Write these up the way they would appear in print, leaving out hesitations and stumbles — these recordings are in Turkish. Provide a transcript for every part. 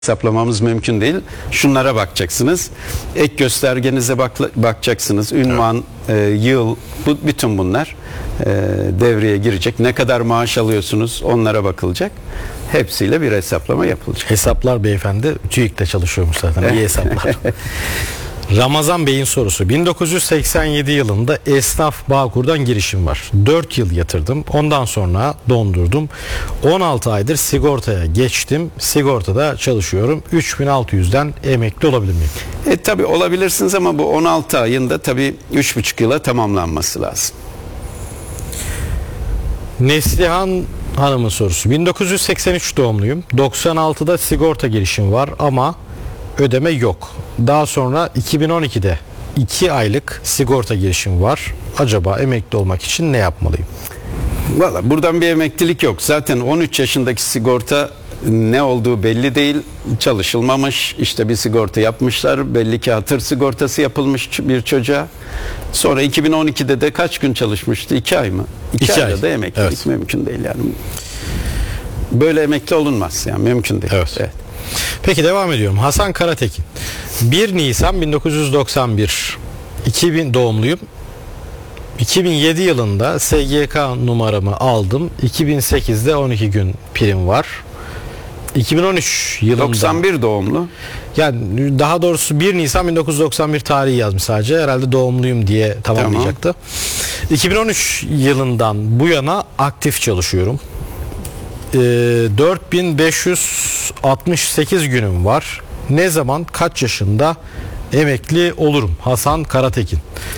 hesaplamamız mümkün değil. Şunlara bakacaksınız. Ek göstergenize bakacaksınız. Ünvan, yıl, bütün bunlar devreye girecek. Ne kadar maaş alıyorsunuz onlara bakılacak. Hepsiyle bir hesaplama yapılacak. Hesaplar beyefendi TÜİK'te çalışıyormuş zaten. İyi hesaplar. Ramazan Bey'in sorusu. 1987 yılında Esnaf Bağkur'dan girişim var. 4 yıl yatırdım. Ondan sonra dondurdum. 16 aydır sigortaya geçtim. Sigortada çalışıyorum. 3600'den emekli olabilir miyim? Tabii olabilirsiniz ama bu 16 ayında tabii 3,5 yıla tamamlanması lazım. Neslihan Hanım'ın sorusu. 1983 doğumluyum. 96'da sigorta girişim var ama ödeme yok. Daha sonra 2012'de 2 aylık sigorta girişim var. Acaba emekli olmak için ne yapmalıyım? Valla buradan bir emeklilik yok. Zaten 13 yaşındaki sigorta ne olduğu belli değil. Çalışılmamış. İşte bir sigorta yapmışlar. Belli ki hatır sigortası yapılmış bir çocuğa. Sonra 2012'de de kaç gün çalışmıştı? 2 ay mı? 2 ayda da emeklilik mümkün değil yani. Böyle emekli olunmaz yani, mümkün değil. Evet. Peki devam ediyorum. Hasan Karatekin. 1 Nisan 1991 2000 doğumluyum. 2007 yılında SGK numaramı aldım. 2008'de 12 gün prim var. 2013 yılında 91 doğumlu. Yani daha doğrusu 1 Nisan 1991 tarihi yazmış sadece. Herhalde doğumluyum diye tamamlayacaktı. Tamam. 2013 yılından bu yana aktif çalışıyorum. 4568 günüm var. Ne zaman, kaç yaşında emekli olurum? Hasan Karatekin.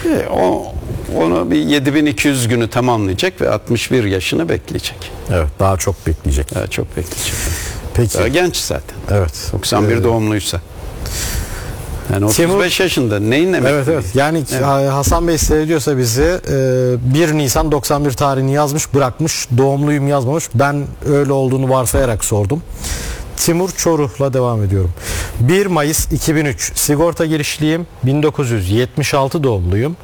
Onu bir 7200 günü tamamlayacak ve 61 yaşını bekleyecek. Evet, daha çok bekleyecek. Daha çok bekleyecek. Peki. Daha genç zaten. Evet. 91 doğumluysa. Yani 35 yaşında neyin emekli? Evet. Yani Hasan Bey seyrediyorsa bizi 1 Nisan 91 tarihini yazmış, bırakmış. Doğumluyum yazmamış. Ben öyle olduğunu varsayarak sordum. Timur Çoruh'la devam ediyorum. 1 Mayıs 2003 sigorta girişliyim. 1976 doğumluyum.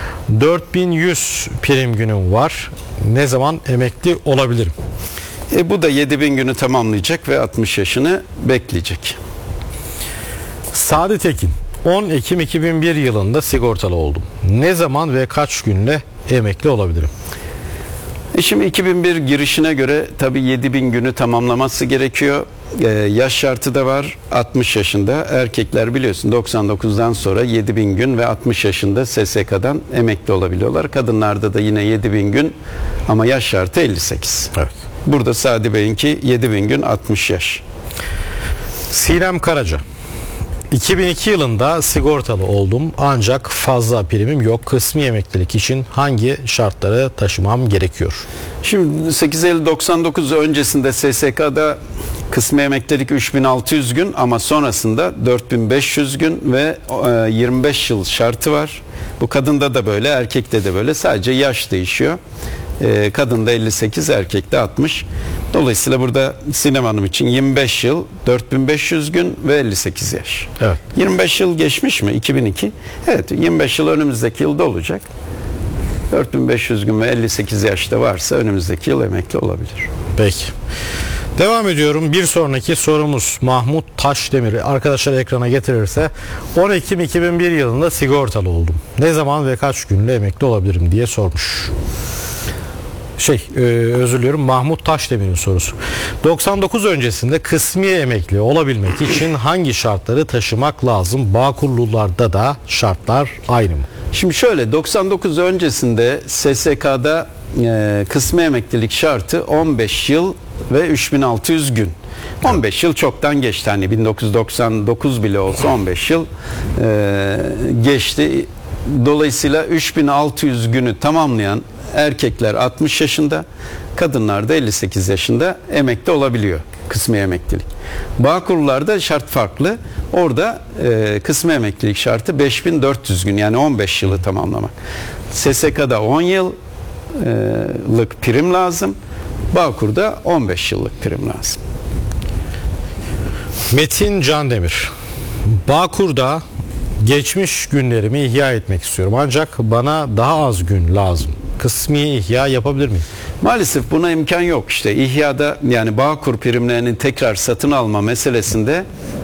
4100 prim günüm var. Ne zaman emekli olabilirim? Bu da 7000 günü tamamlayacak ve 60 yaşını bekleyecek. Sadi Tekin. 10 Ekim 2001 yılında sigortalı oldum. Ne zaman ve kaç günle emekli olabilirim? Şimdi 2001 girişine göre tabii 7000 günü tamamlaması gerekiyor. Yaş şartı da var. 60 yaşında. Erkekler biliyorsun 99'dan sonra 7000 gün ve 60 yaşında SSK'dan emekli olabiliyorlar. Kadınlarda da yine 7000 gün ama yaş şartı 58. Evet. Burada Sadi Bey'inki 7000 gün 60 yaş. Sinem Karaca. 2002 yılında sigortalı oldum ancak fazla primim yok. Kısmi emeklilik için hangi şartları taşımam gerekiyor? Şimdi 8 Eylül 99 öncesinde SSK'da kısmi emeklilik 3600 gün ama sonrasında 4500 gün ve 25 yıl şartı var. Bu kadında da böyle, erkekte de böyle, sadece yaş değişiyor. Kadında 58, erkekte 60. Dolayısıyla burada Sinem Hanım için 25 yıl, 4500 gün ve 58 yaş. Evet. 25 yıl geçmiş mi? 2002. Evet, 25 yıl önümüzdeki yılda olacak. 4500 gün ve 58 yaşta varsa önümüzdeki yıl emekli olabilir. Peki. Devam ediyorum. Bir sonraki sorumuz Mahmut Taşdemir. Arkadaşlar ekrana getirirse 10 Ekim 2001 yılında sigortalı oldum. Ne zaman ve kaç günle emekli olabilirim diye sormuş. Özür diliyorum, Mahmut Taşdemir'in sorusu. 99 öncesinde kısmi emekli olabilmek için hangi şartları taşımak lazım? Bağkurlularda da şartlar aynı mı? Şimdi şöyle, 99 öncesinde SSK'da kısmi emeklilik şartı 15 yıl ve 3600 gün. 15 yıl çoktan geçti. Hani 1999 bile olsa 15 yıl geçti. Dolayısıyla 3600 günü tamamlayan erkekler 60 yaşında, kadınlar da 58 yaşında emekli olabiliyor kısmi emeklilik. Bağkurlarda şart farklı. Orada kısmi emeklilik şartı 5400 gün, yani 15 yılı tamamlamak. SSK'da 10 yıllık prim lazım. Bağkur'da 15 yıllık prim lazım. Metin Candemir. Bağkur'da geçmiş günlerimi ihya etmek istiyorum ancak bana daha az gün lazım. Kısmi ihya yapabilir miyim? Maalesef buna imkan yok işte. İhya'da yani Bağkur primlerinin tekrar satın alma meselesinde